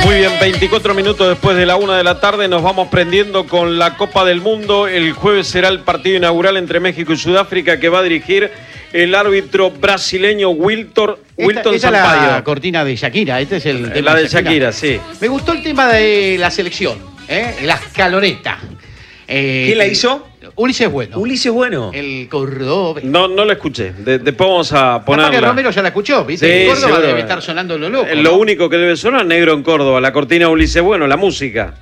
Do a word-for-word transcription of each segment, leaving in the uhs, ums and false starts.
Muy bien, veinticuatro minutos después de la una de la tarde nos vamos prendiendo con la Copa del Mundo. El jueves será el partido inaugural entre México y Sudáfrica que va a dirigir el árbitro brasileño Wilton, Wilton esta, esta Sampaio. Es la cortina de Shakira, este es el tema La de Shakira. Shakira, sí. Me gustó el tema de la selección, ¿eh? La escaloneta. Eh, ¿Quién la hizo? Ulises Bueno. Ulises Bueno. El cordobés. No, no la escuché. De, después vamos a Capaz que ponerla. Romero ya la escuchó, ¿viste? Sí, En Córdoba seguro. debe estar sonando lo loco. Lo ¿no? único que debe sonar, Negro en Córdoba, la cortina Ulises Bueno, la música.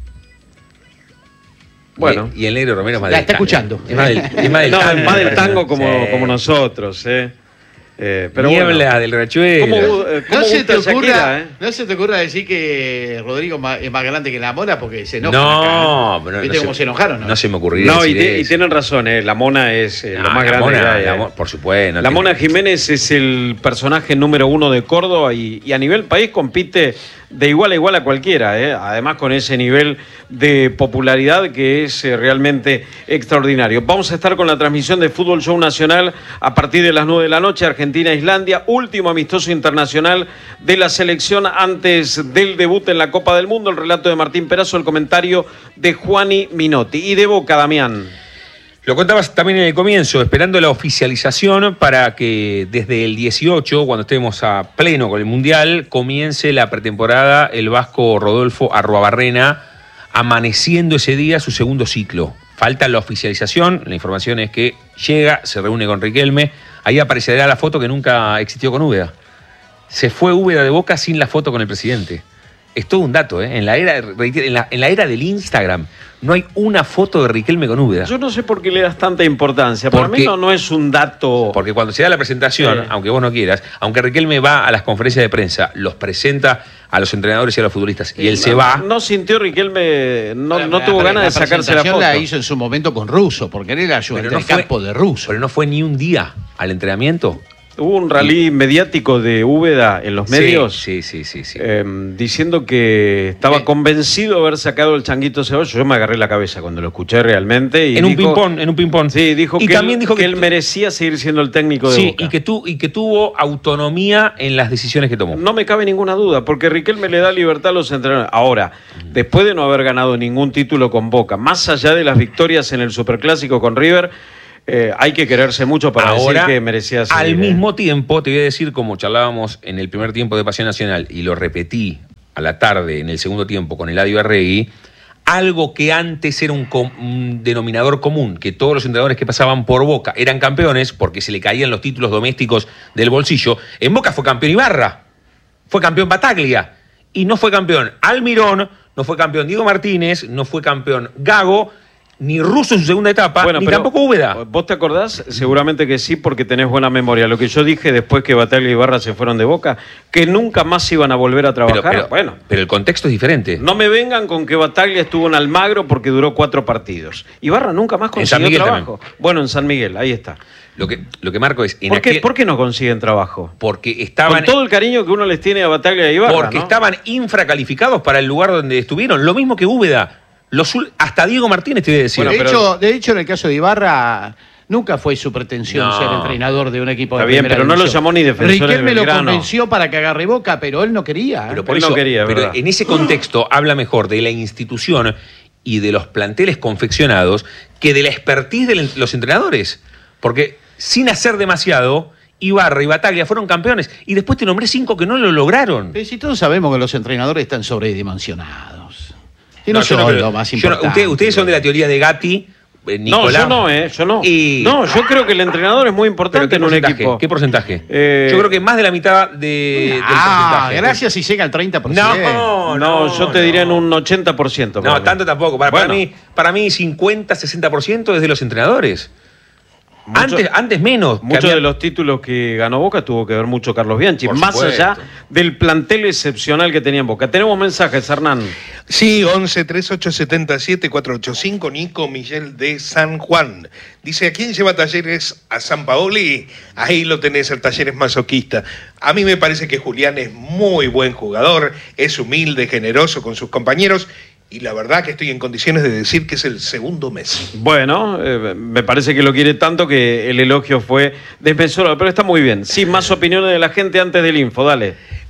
Bueno. Y, y el negro Romero es más La del está tango. escuchando. Es más del, es más del No, tango. más del tango como, Sí. como nosotros, ¿eh? Eh, pero Niebla bueno. del Rachuelo. ¿Cómo, eh, cómo No se, te gusta ocurra, Shakira, eh? no se te ocurra decir que Rodrigo ma- es más grande que la Mona porque se enoja. No, acá. pero no ¿Viste se- cómo se enojaron? No, No se me ocurriría No, y, decir te- y eso. tienen razón, ¿eh? La Mona es eh, No, lo más la grande Mona, que hay, la eh. Mo- por supuesto. no La tiene- Mona Jiménez es el personaje número uno de Córdoba y, y a nivel país compite de igual a igual a cualquiera, ¿eh? Además con ese nivel de popularidad que es eh, realmente extraordinario. Vamos a estar con la transmisión de Fútbol Show Nacional a partir de las nueve de la noche, Argentina-Islandia, último amistoso internacional de la selección antes del debut en la Copa del Mundo. El relato de Martín Perazo, el comentario de Juani Minotti. Y de Boca, Damián. Lo contabas también en el comienzo, esperando la oficialización para que desde el dieciocho, cuando estemos a pleno con el Mundial, comience la pretemporada el vasco Rodolfo Arruabarrena, amaneciendo ese día su segundo ciclo. Falta la oficialización, la información es que llega, se reúne con Riquelme, ahí aparecerá la foto que nunca existió con Úbeda. Se fue Úbeda de Boca sin la foto con el presidente. Es todo un dato, ¿eh? En la era, en la, en la era del Instagram no hay una foto de Riquelme con Úbeda. Yo no sé por qué le das tanta importancia. Para Porque- mí no, no es un dato. Porque cuando se da la presentación, Sí. aunque vos no quieras, aunque Riquelme va a las conferencias de prensa, los presenta a los entrenadores y a los futbolistas, y él se va. No sintió Riquelme, no, Ahora, no la- tuvo la- ganas de sacarse la presentación foto. la hizo en su momento con Russo, porque él era ayudante Pero no de fue- campo de Russo. Pero no fue ni un día al entrenamiento. Hubo un rally mediático de Úbeda en los medios. Sí, sí, sí, sí. sí. eh, diciendo que estaba Sí. convencido de haber sacado el changuito cebollo. Yo me agarré la cabeza cuando lo escuché realmente. Y en un dijo- ping-pong, en un ping-pong. Sí, dijo, y que, también él, dijo que que, él merecía seguir siendo el técnico de sí, Boca. y que, tu, y que tuvo autonomía en las decisiones que tomó. No me cabe ninguna duda, porque Riquelme le da libertad a los entrenadores. Ahora, después de no haber ganado ningún título con Boca, más allá de las victorias en el Superclásico con River, eh, hay que quererse mucho para Ahora, decir que merecía seguir. al eh. mismo tiempo, te voy a decir, como charlábamos en el primer tiempo de Pasión Nacional, y lo repetí a la tarde en el segundo tiempo con Eladio Arregui, algo que antes era un, com- un denominador común, que todos los entrenadores que pasaban por Boca eran campeones porque se le caían los títulos domésticos del bolsillo. En Boca fue campeón Ibarra, fue campeón Bataglia, y no fue campeón Almirón, no fue campeón Diego Martínez, no fue campeón Gago, ni Russo en su segunda etapa, Bueno, ni pero, tampoco Úbeda. ¿Vos te acordás? Seguramente que sí, porque tenés buena memoria. Lo que yo dije después que Bataglia y Ibarra se fueron de Boca, que nunca más iban a volver a trabajar. Pero, pero- bueno, pero el contexto es diferente. no me vengan con que Bataglia estuvo en Almagro porque duró cuatro partidos. Ibarra nunca más En San consiguió Miguel trabajo. Bueno, en San Miguel, ahí está. Lo que, lo que marco es... En ¿Por qué, aquel- por qué no consiguen trabajo? Porque estaban, Con todo el cariño que uno les tiene a Bataglia y Ibarra, porque ¿no? estaban infracalificados para el lugar donde estuvieron. Lo mismo que Úbeda. Los, ul- hasta Diego Martínez te voy a decir. Bueno, de, pero- hecho, de hecho, en el caso de Ibarra, nunca fue su pretensión No. ser entrenador de un equipo Está de bien, primera pero no lo división. llamó ni defensor de Riquelme lo Belgrano. convenció para que agarre Boca, pero él no quería. ¿eh? Pero por Él no eso, quería, pero ¿verdad? en ese contexto habla mejor de la institución y de los planteles confeccionados que de la expertise de los entrenadores. Porque sin hacer demasiado, Ibarra y Bataglia fueron campeones. Y después te nombré cinco que no lo lograron. Pero si todos sabemos que los entrenadores están sobredimensionados. Y no, No, yo son no creo. lo más Yo no- importante. ustedes, ustedes son de la teoría de Gatti, eh, No, Nicolás. yo no, ¿eh? Yo no. Y- No, yo creo que el entrenador es muy ¿Pero importante qué en un porcentaje? equipo. ¿Qué porcentaje? Eh, Yo creo que más de la mitad de, del Ah, porcentaje. gracias si llega al treinta por ciento. No, No, no, yo te no. diría en un ochenta por ciento. para No, mí. tanto tampoco. Para, para Bueno. mí, para mí cincuenta, sesenta por ciento es de los entrenadores. Mucho- antes, antes menos. que Muchos había- de los títulos que ganó Boca tuvo que ver mucho Carlos Bianchi, Por más supuesto. allá del plantel excepcional que tenía en Boca. Tenemos mensajes, Hernán. Sí, once treinta y ocho setenta y siete cuatrocientos ochenta y cinco, Nico Miguel de San Juan. Dice, ¿a quién lleva Talleres? ¿A San Paoli? Ahí lo tenés, el Talleres masoquista. A mí me parece que Julián es muy buen jugador, es humilde, generoso con sus compañeros, y la verdad que estoy en condiciones de decir que es el segundo Messi. Bueno, eh, me parece que lo quiere tanto que el elogio fue desmesurado, pero está muy bien. Sí, más opiniones de la gente antes del info, dale.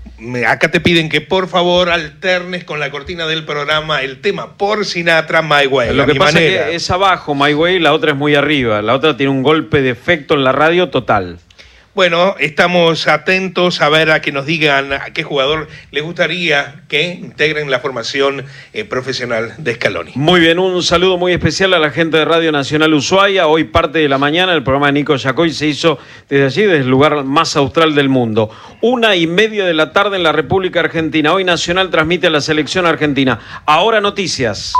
Acá te piden que por favor alternes con la cortina del programa el tema por Sinatra, My Way. Lo que pasa manera. es que es abajo My Way, la otra es muy arriba. La otra tiene un golpe de efecto en la radio total. Bueno, estamos atentos a ver a que nos digan a qué jugador les gustaría que integren la formación eh, profesional de Scaloni. Muy bien, un saludo muy especial a la gente de Radio Nacional Ushuaia. Hoy parte de la mañana el programa de Nico Yacoy se hizo desde allí, desde el lugar más austral del mundo. Una y media de la tarde en la República Argentina. Hoy Nacional transmite a la selección argentina. Ahora noticias.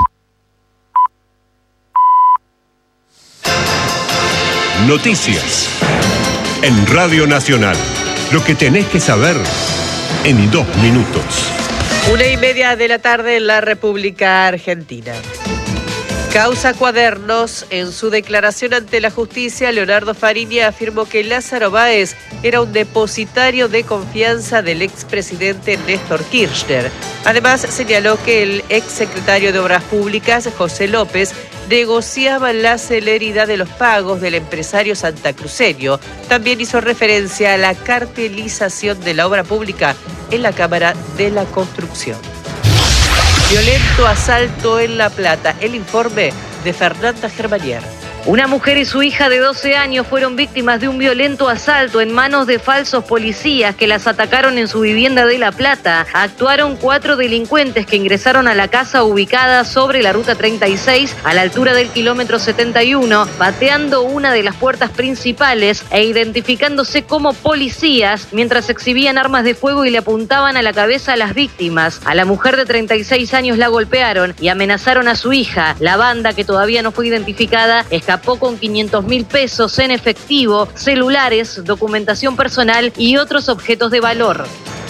Noticias. En Radio Nacional, lo que tenés que saber en dos minutos. Una y media de la tarde en la República Argentina. Causa Cuadernos. En su declaración ante la justicia, Leonardo Fariña afirmó que Lázaro Báez era un depositario de confianza del expresidente Néstor Kirchner. Además, señaló que el exsecretario de Obras Públicas, José López, negociaba la celeridad de los pagos del empresario santacruceño. También hizo referencia a la cartelización de la obra pública en la Cámara de la Construcción. Violento asalto en La Plata. El informe de Fernanda Germanier. Una mujer y su hija de doce años fueron víctimas de un violento asalto en manos de falsos policías que las atacaron en su vivienda de La Plata. Actuaron cuatro delincuentes que ingresaron a la casa ubicada sobre la ruta treinta y seis a la altura del kilómetro setenta y uno, pateando una de las puertas principales e identificándose como policías mientras exhibían armas de fuego y le apuntaban a la cabeza a las víctimas. A la mujer de treinta y seis años la golpearon y amenazaron a su hija. La banda, que todavía no fue identificada, escapó con quinientos mil pesos en efectivo, celulares, documentación personal y otros objetos de valor.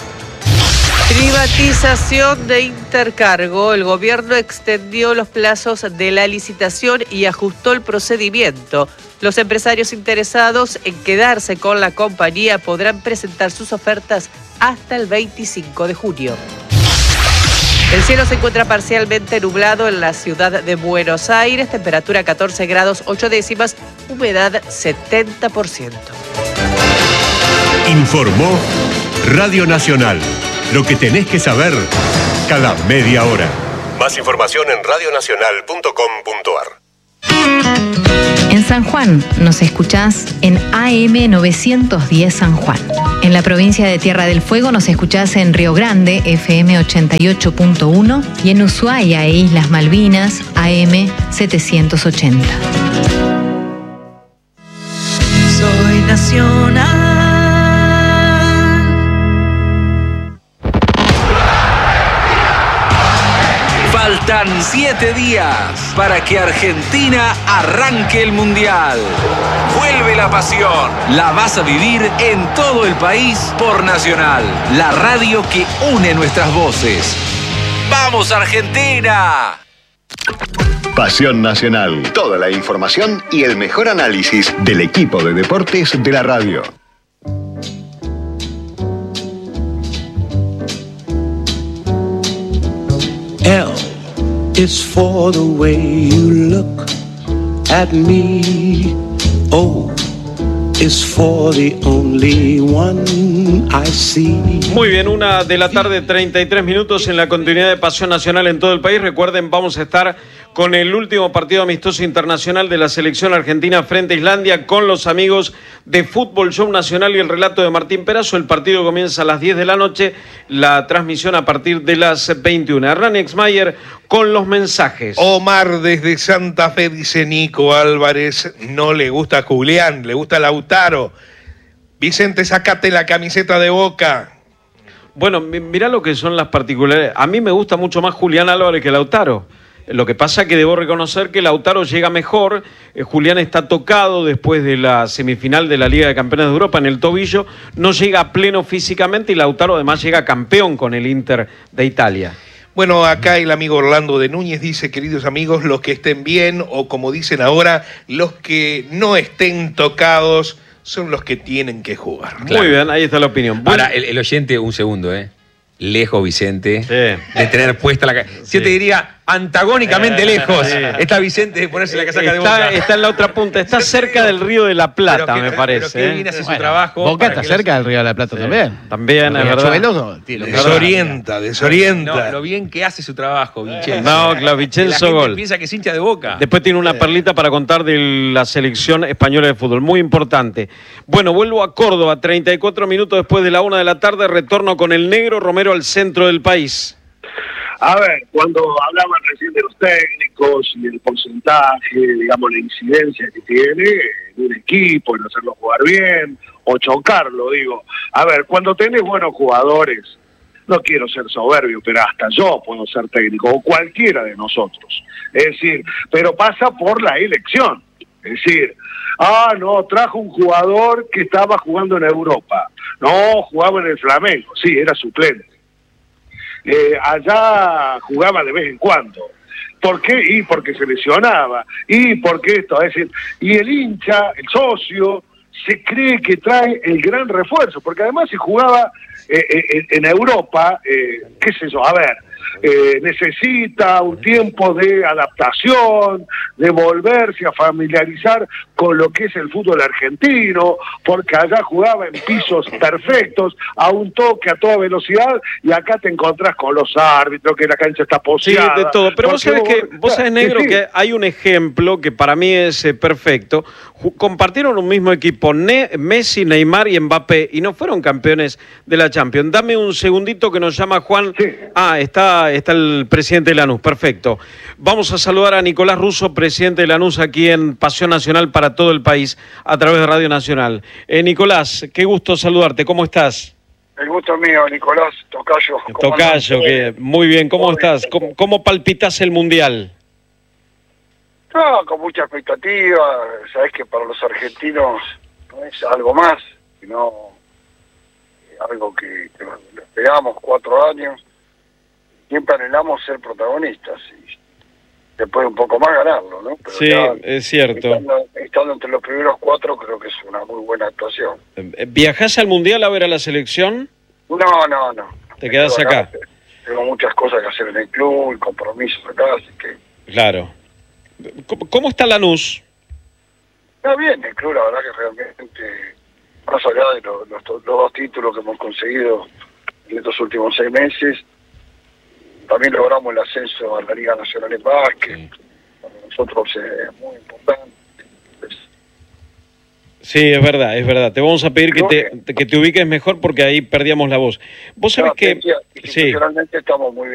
Privatización de Intercargo. El gobierno extendió los plazos de la licitación y ajustó el procedimiento. Los empresarios interesados en quedarse con la compañía podrán presentar sus ofertas hasta el veinticinco de junio. El cielo se encuentra parcialmente nublado en la ciudad de Buenos Aires, temperatura catorce grados ocho décimas, humedad setenta por ciento. Informó Radio Nacional. Lo que tenés que saber cada media hora. Más información en radio nacional punto com punto ar. En San Juan nos escuchás en A M novecientos diez San Juan. En la provincia de Tierra del Fuego nos escuchás en Río Grande, F M ochenta y ocho punto uno, y en Ushuaia e Islas Malvinas, A M setecientos ochenta. Soy nacional. Faltan siete días para que Argentina arranque el Mundial. Vuelve la pasión. La vas a vivir en todo el país por Nacional, la radio que une nuestras voces. ¡Vamos, Argentina! Pasión Nacional. Toda la información y el mejor análisis del equipo de deportes de la radio. L is for the way you look at me. O is for the only one I see. Muy bien, una de la tarde, treinta y tres minutos en la continuidad de Pasión Nacional en todo el país. Recuerden, vamos a estar con el último partido amistoso internacional de la selección argentina frente a Islandia con los amigos de Fútbol Show Nacional y el relato de Martín Perazo. El partido comienza a las diez de la noche, la transmisión a partir de las veintiuna. Hernán Exmayer con los mensajes. Omar desde Santa Fe dice: Nico Álvarez no le gusta a Julián, le gusta Lautaro. Vicente, sacate la camiseta de Boca. Bueno, mirá lo que son las particularidades. A mí me gusta mucho más Julián Álvarez que Lautaro. Lo que pasa es que debo reconocer que Lautaro llega mejor. eh, Julián está tocado después de la semifinal de la Liga de Campeones de Europa en el tobillo, no llega a pleno físicamente y Lautaro además llega campeón con el Inter de Italia. Bueno, acá el amigo Orlando de Núñez dice: queridos amigos, los que estén bien o como dicen ahora, los que no estén tocados son los que tienen que jugar. Claro. Muy bien, ahí está la opinión. Ahora, el, el oyente, un segundo, ¿eh? Lejos, Vicente, sí. de tener puesta la... Sí. Yo te diría... antagónicamente Eh, lejos. sí. Está Vicente de ponerse la casaca de Está, Boca. está en la otra punta, está cerca del Río de la Plata, Pero que- me pero parece. que ¿eh? bien hace su Bueno, trabajo. Boca para está que cerca los- del Río de la Plata Sí. también. También, es verdad. Riachuelo, tiene- Desorienta, desorienta. No, lo bien que hace su trabajo, Vincenzo. No, claro, Que Vincenzo la gente gol. piensa que es hincha de Boca. Después tiene una perlita para contar de la selección española de fútbol, muy importante. Bueno, vuelvo a Córdoba, treinta y cuatro minutos después de la una de la tarde, retorno con el Negro Romero al centro del país. A ver, cuando hablaban recién de los técnicos y el porcentaje, digamos, la incidencia que tiene en un equipo, en hacerlo jugar bien o chocarlo, digo. A ver, cuando tenés buenos jugadores, no quiero ser soberbio, pero hasta yo puedo ser técnico, o cualquiera de nosotros. Es decir, pero pasa por la elección. Es decir, ah, no, trajo un jugador que estaba jugando en Europa. No, jugaba en el Flamengo, sí, era suplente. Eh, allá jugaba de vez en cuando. ¿Por qué? Y porque se lesionaba. Y porque esto, es decir, y el hincha, el socio, se cree que trae el gran refuerzo, porque además si jugaba eh, eh, en Europa, eh, qué sé yo, a ver, eh, necesita un tiempo de adaptación, de volverse a familiarizar con lo que es el fútbol argentino, porque allá jugaba en pisos perfectos, a un toque, a toda velocidad, y acá te encontrás con los árbitros, que la cancha está Sí, poseada. de todo. Pero vos Porque sabés que, vos sabés, Negro, sí, sí. que hay un ejemplo que para mí es eh, perfecto. Ju- compartieron un mismo equipo, Ne- Messi, Neymar y Mbappé, y no fueron campeones de la Champions. Dame un segundito que nos llama Juan. Sí. Ah, está, está el presidente de Lanús, perfecto. Vamos a saludar a Nicolás Russo, presidente de Lanús, aquí en Pasión Nacional para todo el país, a través de Radio Nacional. Eh, Nicolás, qué gusto saludarte, ¿cómo estás? El gusto es mío, Nicolás Tocayo. ¿Cómo Tocayo, andás? que muy bien, ¿cómo Muy estás? bien. ¿Cómo, cómo palpitas el Mundial? No, con mucha expectativa. Sabés que para los argentinos no es algo más, sino algo que, que lo esperamos cuatro años. Siempre anhelamos ser protagonistas y después un poco más ganarlo, ¿no? Pero Sí, ya es cierto. Estando, estando entre los primeros cuatro creo que es una muy buena actuación. ¿Viajás al Mundial a ver a la selección? No, no, no. ¿Te quedás Tengo acá? Tengo muchas cosas que hacer en el club y compromisos acá, así que... Claro. ¿Cómo, cómo está Lanús? Está bien, el club la verdad que realmente, más allá de los, los, los dos títulos que hemos conseguido en estos últimos seis meses, también logramos el ascenso a la Liga Nacional de Básquet, para nosotros es muy importante. Pues, Sí, es verdad, es verdad. Te vamos a pedir que te, que te ubiques mejor porque ahí perdíamos la voz. Vos sabés no, que... decía, Sí. institucionalmente estamos muy bien.